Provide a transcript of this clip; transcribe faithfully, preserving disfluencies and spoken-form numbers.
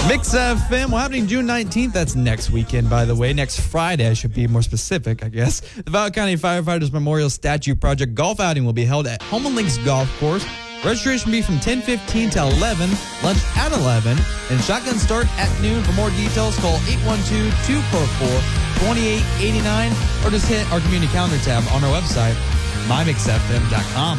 Mix F M, well, happening June nineteenth. That's next weekend, by the way. Next Friday, I should be more specific, I guess. The Valley County Firefighters Memorial Statue Project golf outing will be held at Home and Links Golf Course. Registration will be from ten fifteen to eleven, lunch at eleven, and shotgun start at noon. For more details, call eight one two, two four four, two eight eight nine or just hit our community calendar tab on our website, my mix f m dot com.